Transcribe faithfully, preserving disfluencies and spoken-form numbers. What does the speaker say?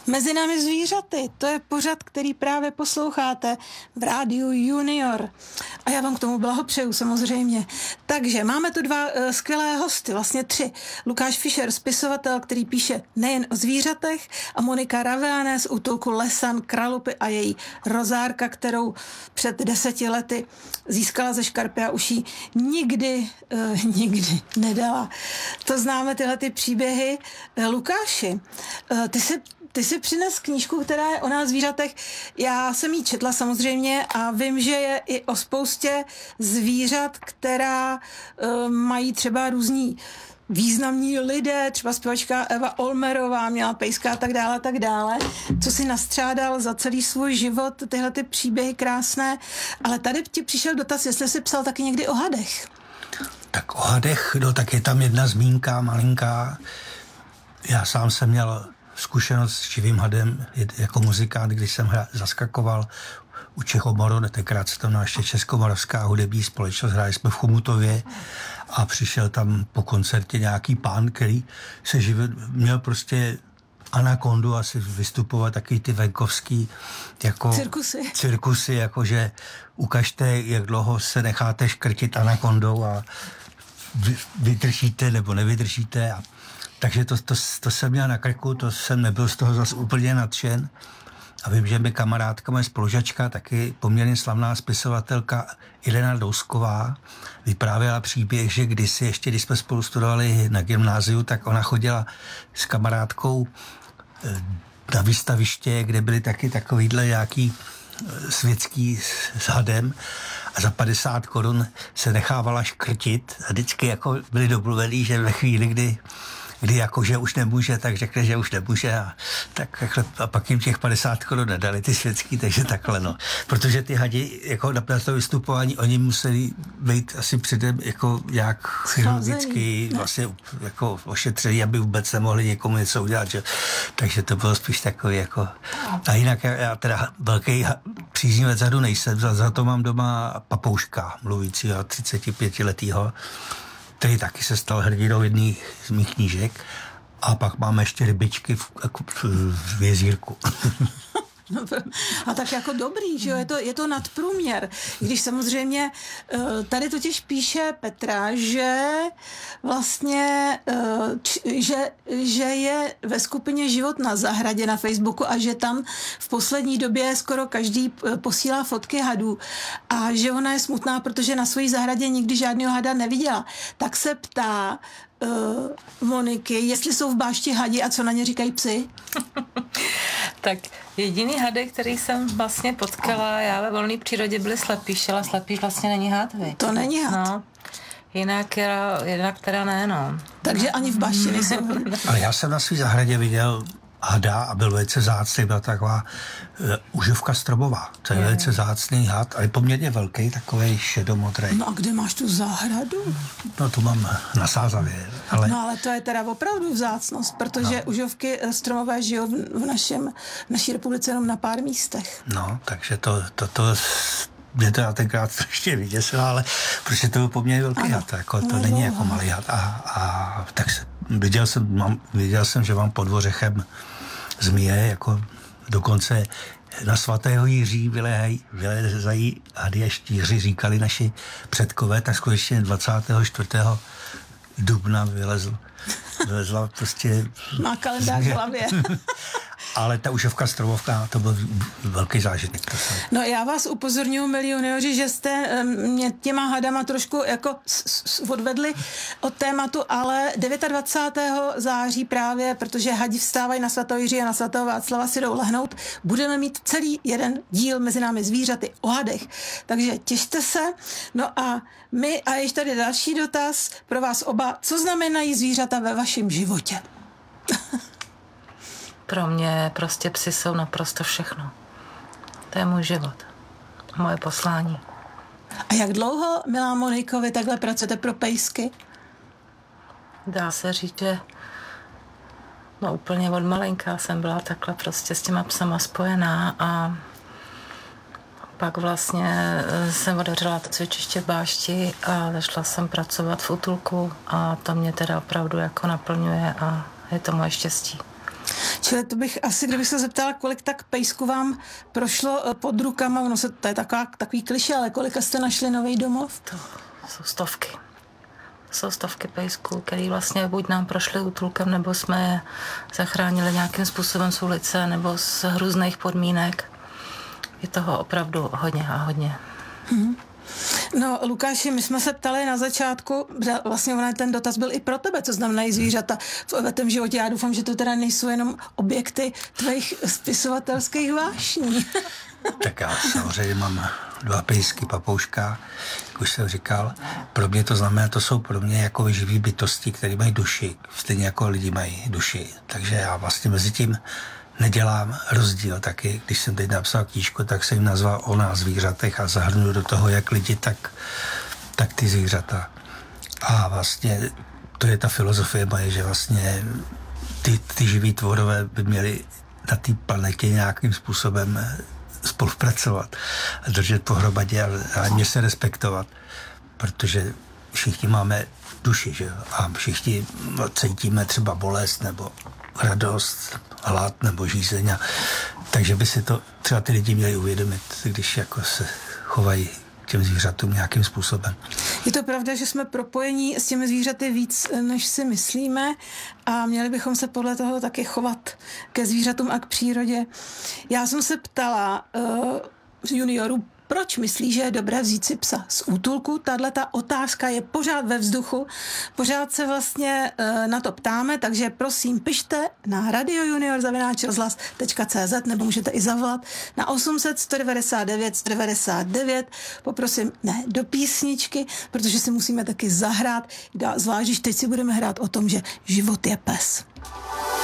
Mezi námi zvířaty, to je pořad, který právě posloucháte v rádiu Junior. A já vám k tomu blahopřeju samozřejmě. Takže máme tu dva uh, skvělé hosty, vlastně tři. Lukáš Fischer, spisovatel, který píše nejen o zvířatech, a Monika Raveané z útulku Lesan Kralupy a její rozárka, kterou před deseti lety získala ze škarpy a uší, nikdy, uh, nikdy nedala. To známe tyhle ty příběhy. Uh, Lukáši, uh, ty si Ty jsi přines knížku, která je o nás zvířatech. Já jsem ji četla samozřejmě a vím, že je i o spoustě zvířat, která uh, mají třeba různí významní lidé, třeba zpěvačka Eva Olmerová měla pejska a tak dále, a tak dále. Co si nastřádal za celý svůj život, tyhle ty příběhy krásné. Ale tady ti přišel dotaz, jestli jsi psal taky někdy o hadech. Tak o hadech, no tak je tam jedna zmínka malinká. Já sám jsem měl zkušenost s živým hadem jako muzikant, když jsem hra, zaskakoval u Čechomoru, tenkrát se tam na ještě Českomoravská hudební společnost, hráli jsme v Chomutově a přišel tam po koncertě nějaký pán, který se živil, měl prostě anakondu asi vystupovat taky ty venkovský jako cirkusy, cirkusy jakože ukažte, jak dlouho se necháte škrtit anakondou a vydržíte nebo nevydržíte a takže to, to, to jsem měl na krku, to jsem nebyl z toho zase úplně nadšen. A vím, že mi kamarádka, moje spolužačka, taky poměrně slavná spisovatelka Ilena Dousková, vyprávěla příběh, že kdysi, ještě když jsme spolu studovali na gymnáziu, tak ona chodila s kamarádkou na výstaviště, kde byly taky takovýhle nějaký světský s hadem a za padesát korun se nechávala škrtit a vždycky jako byli domluvený, že ve chvíli, kdy kdy jakože už nemůže, tak řekne, že už nemůže a, tak, a pak jim těch padesát korun nedali ty světský, takže takhle no. Protože ty hadi jako na to vystupování, oni museli být asi předem jako nějak chirurgicky vlastně jako ošetření, aby vůbec nemohli někomu něco udělat, že? Takže to bylo spíš takový jako a jinak já, já teda velký příznivec hadu nejsem, za, za to mám doma papouška mluvícího třicetipětiletýho, který taky se stal hrdinou jedný z mých knížek. A pak máme ještě rybičky v, v, v jezírku. A tak jako dobrý, že jo, je to, je to nadprůměr. Když samozřejmě tady totiž píše Petra, že vlastně, že, že je ve skupině Život na zahradě na Facebooku a že tam v poslední době skoro každý posílá fotky hadů a že ona je smutná, protože na své zahradě nikdy žádného hada neviděla. Tak se ptá uh, Moniky, jestli jsou v bášti hadi a co na ně říkají psy? Tak jediný hadek, který jsem vlastně potkala, já ve volné přírodě byly slepíš, ale slepíš vlastně není had, vy. To není had. No. Jinak, jinak teda ne, no. Takže ani v bášti nejsou. Ale já jsem na svý zahradě viděl hada a byl velice zácný, byla taková uh, uživka strobová. To je, je velice zácný had, ale poměrně velký, takovej šedomodrý. No a kde máš tu zahradu? No tu mám na Sázavě. Ale... No ale to je teda opravdu vzácnost, protože no. uživky stromové žijou v, našem, v naší republice jenom na pár místech. No, takže to, to, to mě to já tenkrát strašně vyděsilo, ale protože to byl poměrně velký had, jako, to no, není no. jako malý had. A, a tak se, viděl, jsem, mám, viděl jsem, že mám pod Dvořechem zmije, jako dokonce na svatého Jiří vylezají, vylezají hady a štíři, říkali naši předkové, tak skutečně dvacátého čtvrtého dubna vylezl, vylezla prostě... Má kalendář v hlavě. Ale ta užovka stromovka, to byl velký zážitek. To jsem... No já vás upozorňuji, milí junioři, že jste mě těma hadama trošku jako odvedli od tématu, ale dvacátého devátého září právě, protože hadi vstávají na svatého Jiří a na svatého Václava si jdou lehnout, budeme mít celý jeden díl Mezi námi zvířaty o hadech. Takže těšte se. No a my, a ještě tady další dotaz pro vás oba. Co znamenají zvířata ve vašem životě? Pro mě prostě psi jsou naprosto všechno. To je můj život. Moje poslání. A jak dlouho, milá Moniko, vy takhle pracujete pro pejsky? Dá se říct, že no úplně od malinka jsem byla takhle prostě s těma psama spojená a pak vlastně jsem otevřela to cvičiště v Bášti a začala jsem pracovat v útulku a to mě teda opravdu jako naplňuje a je to moje štěstí. Čili to bych asi, kdybych se zeptala, kolik tak pejsku vám prošlo pod rukama, ono se, to je taková, takový klišé, ale kolika jste našli nový domov? To jsou stovky. Jsou stovky pejsků, který vlastně buď nám prošli útulkem, nebo jsme je zachránili nějakým způsobem z ulice, nebo z hrůzných podmínek. Je toho opravdu hodně a hodně. Hmm. No, Lukáši, my jsme se ptali na začátku, vlastně ona, ten dotaz byl i pro tebe, co znamenají zvířata v tom životě. Já doufám, že to teda nejsou jenom objekty tvých spisovatelských vášní. Tak já samozřejmě mám dva pejsky, papouška, jak už jsem říkal. Pro mě to znamená, to jsou pro mě jako živý bytosti, které mají duši, stejně jako lidi mají duši. Takže já vlastně mezi tím nedělám rozdíl taky. Když jsem teď napsal knížku, tak jsem jim nazval O nás zvířatech a zahrnul do toho jak lidi, tak, tak ty zvířata. A vlastně to je ta filozofie moje, že vlastně ty, ty živý tvorové by měly na té planetě nějakým způsobem spolupracovat a držet pohromadě a, a mě se respektovat, protože všichni máme duši, že? A všichni cítíme třeba bolest nebo radost, hlad nebo žízeň. Takže by si to třeba ty lidi měli uvědomit, když jako se chovají těm zvířatům nějakým způsobem. Je to pravda, že jsme propojení s těmi zvířaty víc, než si myslíme a měli bychom se podle toho taky chovat ke zvířatům a k přírodě. Já jsem se ptala uh, juniorů, proč myslí, že je dobré vzít si psa z útulku? Tahleta otázka je pořád ve vzduchu, pořád se vlastně e, na to ptáme, takže prosím pište na radiojunior zavináč rozhlas tečka cé zet nebo můžete i zavolat na osm set sto devadesát devět sto devadesát devět. Poprosím ne do písničky, protože si musíme taky zahrát, zvlášť když teď si budeme hrát o tom, že život je pes.